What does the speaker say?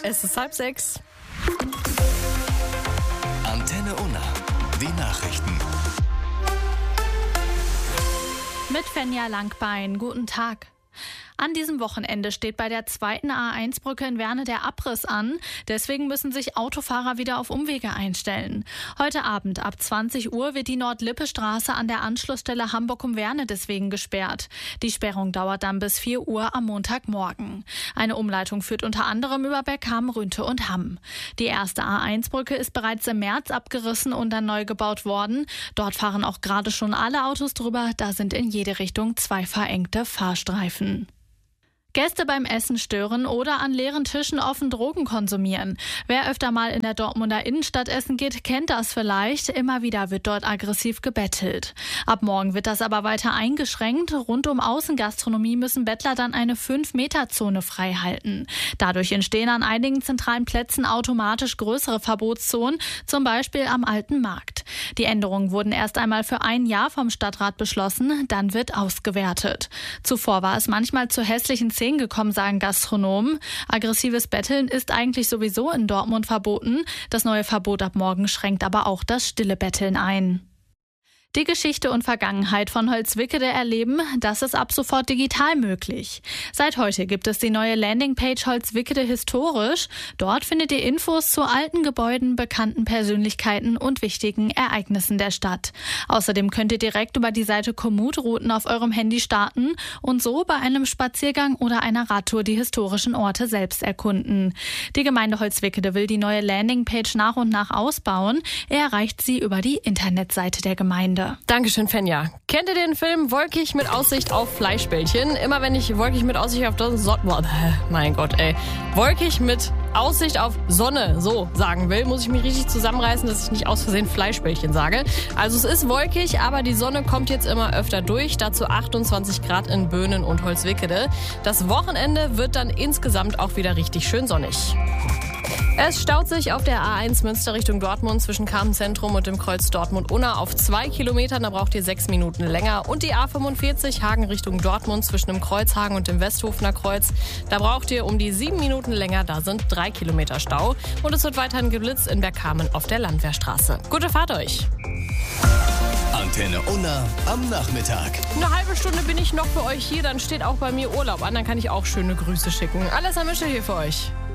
Es ist 5:30. Antenne Unna. Die Nachrichten. Mit Fenja Langbein. Guten Tag. An diesem Wochenende steht bei der zweiten A1-Brücke in Werne der Abriss an. Deswegen müssen sich Autofahrer wieder auf Umwege einstellen. Heute Abend ab 20 Uhr wird die Nord-Lippe-Straße an der Anschlussstelle Hamburg um Werne deswegen gesperrt. Die Sperrung dauert dann bis 4 Uhr am Montagmorgen. Eine Umleitung führt unter anderem über Bergham, Rünte und Hamm. Die erste A1-Brücke ist bereits im März abgerissen und dann neu gebaut worden. Dort fahren auch gerade schon alle Autos drüber. Da sind in jede Richtung 2 verengte Fahrstreifen. Gäste beim Essen stören oder an leeren Tischen offen Drogen konsumieren. Wer öfter mal in der Dortmunder Innenstadt essen geht, kennt das vielleicht. Immer wieder wird dort aggressiv gebettelt. Ab morgen wird das aber weiter eingeschränkt. Rund um Außengastronomie müssen Bettler dann eine 5-Meter-Zone frei halten. Dadurch entstehen an einigen zentralen Plätzen automatisch größere Verbotszonen, zum Beispiel am Alten Markt. Die Änderungen wurden erst einmal für ein Jahr vom Stadtrat beschlossen, dann wird ausgewertet. Zuvor war es manchmal zu hässlichen Szenen gekommen, sagen Gastronomen. Aggressives Betteln ist eigentlich sowieso in Dortmund verboten. Das neue Verbot ab morgen schränkt aber auch das stille Betteln ein. Die Geschichte und Vergangenheit von Holzwickede erleben, das ist ab sofort digital möglich. Seit heute gibt es die neue Landingpage Holzwickede historisch. Dort findet ihr Infos zu alten Gebäuden, bekannten Persönlichkeiten und wichtigen Ereignissen der Stadt. Außerdem könnt ihr direkt über die Seite Komoot-Routen auf eurem Handy starten und so bei einem Spaziergang oder einer Radtour die historischen Orte selbst erkunden. Die Gemeinde Holzwickede will die neue Landingpage nach und nach ausbauen. Er erreicht sie über die Internetseite der Gemeinde. Dankeschön, Fenja. Kennt ihr den Film Wolkig mit Aussicht auf Fleischbällchen? Immer wenn ich wolkig mit Aussicht auf wolkig mit Aussicht auf Sonne, so sagen will, muss ich mich richtig zusammenreißen, dass ich nicht aus Versehen Fleischbällchen sage. Also es ist wolkig, aber die Sonne kommt jetzt immer öfter durch. Dazu 28 Grad in Böhnen und Holzwickede. Das Wochenende wird dann insgesamt auch wieder richtig schön sonnig. Es staut sich auf der A1 Münster Richtung Dortmund zwischen Karmenzentrum und dem Kreuz Dortmund-Unna auf 2 Kilometern. Da braucht ihr 6 Minuten länger. Und die A45 Hagen Richtung Dortmund zwischen dem Kreuzhagen und dem Westhofener Kreuz. Da braucht ihr um die 7 Minuten länger. Da sind 3 Kilometer Stau. Und es wird weiterhin geblitzt in Bergkamen auf der Landwehrstraße. Gute Fahrt euch! Antenne Unna am Nachmittag. Eine halbe Stunde bin ich noch für euch hier. Dann steht auch bei mir Urlaub an. Dann kann ich auch schöne Grüße schicken. Alles am Mischel hier für euch.